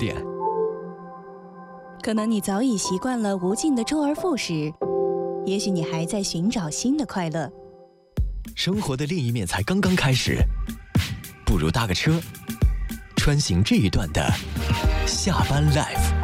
点。 可能你早已习惯了无尽的周而复始，也许你还在寻找新的快乐。 生活的另一面才刚刚开始，不如搭个车，穿行这一段的下班 life。